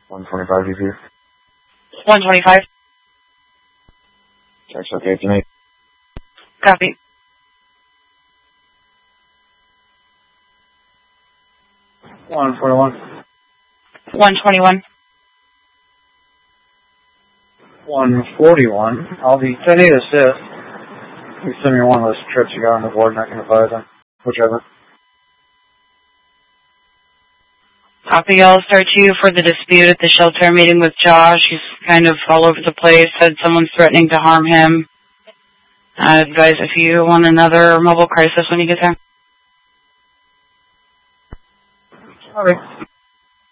125 DP. 125. Text okay tonight. Copy. One 41. 121. 141. I'll be, I need assist. You send me one of those trips you got on the board and I can advise them. Whichever. Copy. I'll start you for the dispute at the shelter meeting with Josh. He's kind of all over the place. Said someone's threatening to harm him. Advise if you want another mobile crisis when you get there. Okay.